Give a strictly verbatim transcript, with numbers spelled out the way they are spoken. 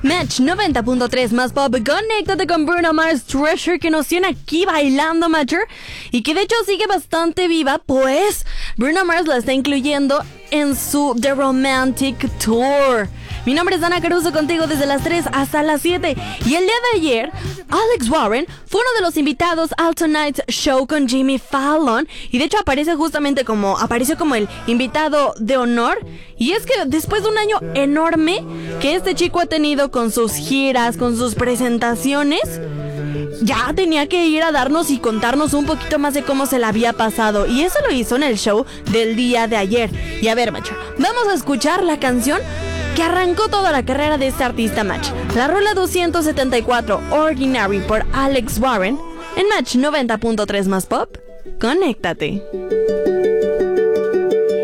Match noventa punto tres más pop. Conéctate con Bruno Mars Treasure, que nos tiene aquí bailando, Matcher, y que de hecho sigue bastante viva, pues Bruno Mars la está incluyendo en su The Romantic Tour. Mi nombre es Dana Caruso, contigo desde las tres hasta las siete. Y el día de ayer, Alex Warren fue uno de los invitados al Tonight Show con Jimmy Fallon. Y de hecho aparece justamente como, apareció como el invitado de honor. Y es que después de un año enorme que este chico ha tenido con sus giras, con sus presentaciones, ya tenía que ir a darnos y contarnos un poquito más de cómo se la había pasado. Y eso lo hizo en el show del día de ayer. Y a ver, macho, vamos a escuchar la canción que arrancó toda la carrera de este artista, Match. La rola doscientos setenta y cuatro, Ordinary, por Alex Warren, en Match noventa punto tres más pop. Conéctate.